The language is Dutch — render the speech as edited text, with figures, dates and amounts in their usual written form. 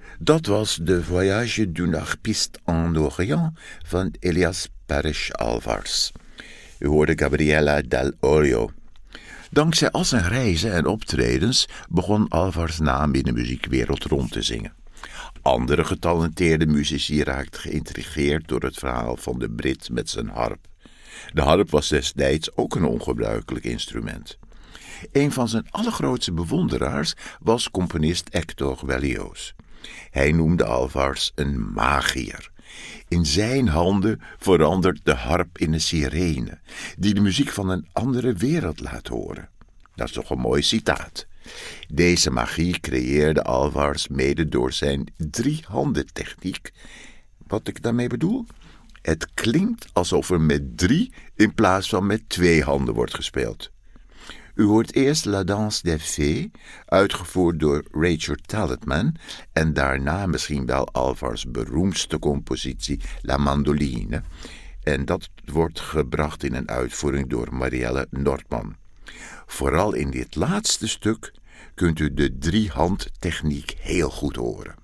Dat was de Voyage d'un harpiste en Orient van Elias Parrish Alvarez. U hoorde Gabriela del Orio. Dankzij al zijn reizen en optredens begon Alvarez' naam in de muziekwereld rond te zingen. Andere getalenteerde muzici raakten geïntrigeerd door het verhaal van de Brit met zijn harp. De harp was destijds ook een ongebruikelijk instrument. Een van zijn allergrootste bewonderaars was componist Hector Berlioz. Hij noemde Alvarez een magiër. In zijn handen verandert de harp in een sirene, die de muziek van een andere wereld laat horen. Dat is toch een mooi citaat. Deze magie creëerde Alvarez mede door zijn driehandentechniek. Wat ik daarmee bedoel? Het klinkt alsof er met 3 in plaats van met 2 handen wordt gespeeld. U hoort eerst La Danse des Fées, uitgevoerd door Richard Tallotman, en daarna misschien wel Alvarez' beroemdste compositie La Mandoline. En dat wordt gebracht in een uitvoering door Marielle Nordman. Vooral in dit laatste stuk kunt u de driehandtechniek heel goed horen.